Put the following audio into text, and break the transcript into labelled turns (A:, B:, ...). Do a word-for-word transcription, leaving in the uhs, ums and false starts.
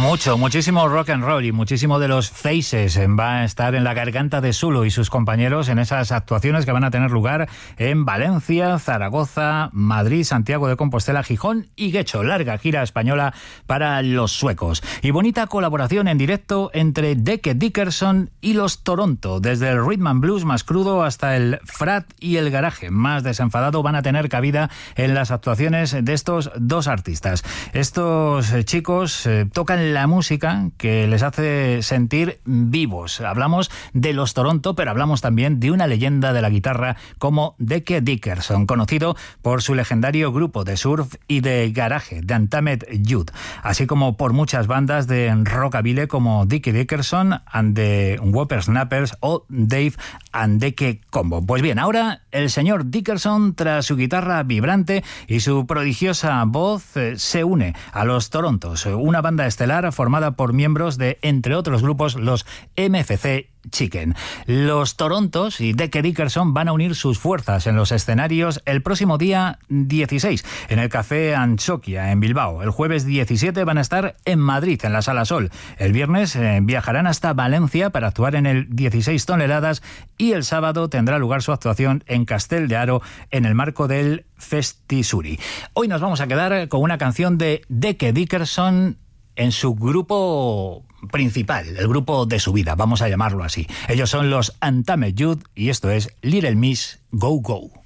A: Mucho, muchísimo rock and roll y muchísimo de los Faces va a estar en la garganta de Zulu y sus compañeros en esas actuaciones que van a tener lugar en Valencia, Zaragoza, Madrid, Santiago de Compostela, Gijón y Guecho. Larga gira española para los suecos. Y bonita colaboración en directo entre Deke Dickerson y los Toronto. Desde el rhythm and blues más crudo hasta el frat y el garaje más desenfadado van a tener cabida en las actuaciones de estos dos artistas. Estos eh, chicos eh, tocan la música que les hace sentir vivos. Hablamos de los Toronto, pero hablamos también de una leyenda de la guitarra como Deke Dickerson, conocido por su legendario grupo de surf y de garaje, The Untamed Youth, así como por muchas bandas de rockabilly como Dickie Dickerson and the Whippersnappers o Dave and Deke Combo. Pues bien, ahora el señor Dickerson, tras su guitarra vibrante y su prodigiosa voz, eh, se une a los Torontos, una banda estelar formada por miembros de, entre otros grupos, los M F C Chicken. Los Torontos y Deke Dickerson van a unir sus fuerzas en los escenarios el próximo día dieciséis en el Café Anchoquia en Bilbao. El jueves diecisiete van a estar en Madrid, en la Sala Sol. El viernes eh, viajarán hasta Valencia para actuar en el dieciséis toneladas y el sábado tendrá lugar su actuación en Castel de Aro en el marco del Festisuri. Hoy nos vamos a quedar con una canción de Deke Dickerson en su grupo principal, el grupo de su vida, vamos a llamarlo así. Ellos son los Untamed Youth y esto es Little Miss Go Go.